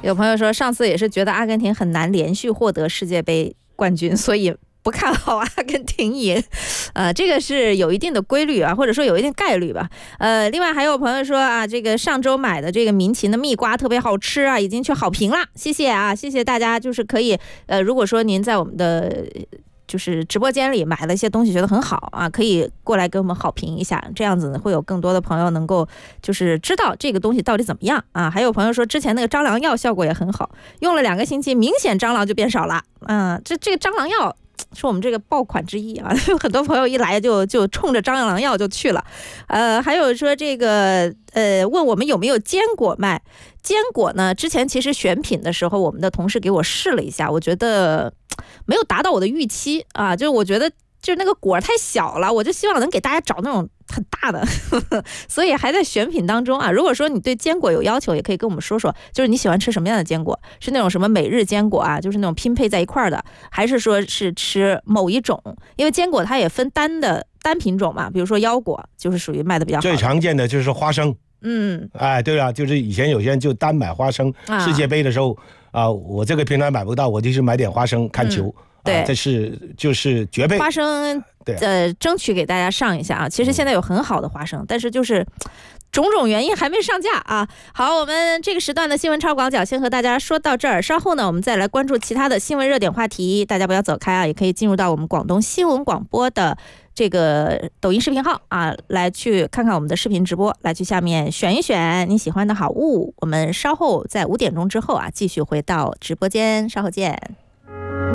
有朋友说上次也是觉得阿根廷很难连续获得世界杯冠军，所以不看好阿根廷赢，这个是有一定的规律啊，或者说有一定概率吧。另外还有朋友说啊，这个上周买的这个民勤的蜜瓜特别好吃啊，已经去好评了，谢谢啊，谢谢大家。就是可以，如果说您在我们的就是直播间里买了一些东西觉得很好啊，可以过来给我们好评一下，这样子呢会有更多的朋友能够就是知道这个东西到底怎么样啊。还有朋友说之前那个蟑螂药效果也很好，用了2个星期，明显蟑螂就变少了。这个蟑螂药是我们这个爆款之一啊，有很多朋友一来就冲着蟑螂药就去了。还有说这个问我们有没有坚果卖。坚果呢，之前其实选品的时候，我们的同事给我试了一下，我觉得没有达到我的预期啊，就是我觉得就是那个果太小了，我就希望能给大家找那种很大的，所以还在选品当中啊。如果说你对坚果有要求，也可以跟我们说说，就是你喜欢吃什么样的坚果，是那种什么每日坚果啊，就是那种拼配在一块的，还是说是吃某一种？因为坚果它也分单品种嘛，比如说腰果就是属于卖的比较好的。 最常见的就是花生。对啊，就是以前有些人就单买花生，世界杯的时候我这个平台买不到，我就是买点花生看球。对，这就是绝配。 花生争取给大家上一下啊。其实现在有很好的花生，但是就是种种原因还没上架啊。好，我们这个时段的新闻超广角先和大家说到这儿，稍后呢我们再来关注其他的新闻热点话题，大家不要走开啊，也可以进入到我们广东新闻广播的这个抖音视频号啊，来去看看我们的视频直播，来去下面选一选你喜欢的好物。我们稍后在5点钟之后啊，继续回到直播间，稍后见。